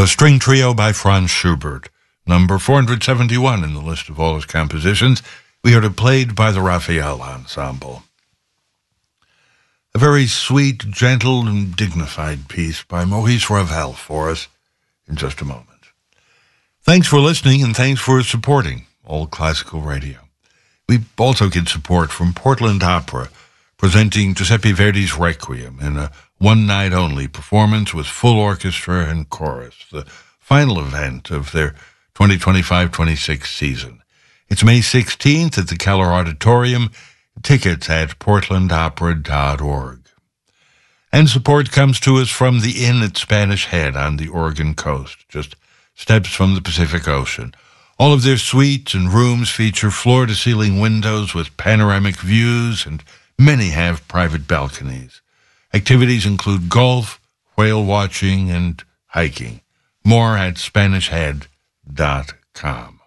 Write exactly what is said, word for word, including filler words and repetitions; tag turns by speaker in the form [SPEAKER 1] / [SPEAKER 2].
[SPEAKER 1] The String Trio by Franz Schubert, number four hundred seventy-one in the list of all his compositions. We heard it played by the Raphael Ensemble. A very sweet, gentle, and dignified piece by Maurice Ravel for us in just a moment. Thanks for listening, and thanks for supporting Old Classical Radio. We also get support from Portland Opera, presenting Giuseppe Verdi's Requiem in a one-night-only performance with full orchestra and chorus, the final event of their twenty twenty-five twenty-six season. It's May sixteenth at the Keller Auditorium. Tickets at portland opera dot org. And support comes to us from the Inn at Spanish Head on the Oregon coast, just steps from the Pacific Ocean. All of their suites and rooms feature floor-to-ceiling windows with panoramic views, and many have private balconies. Activities include golf, whale watching, and hiking. More at spanish head dot com.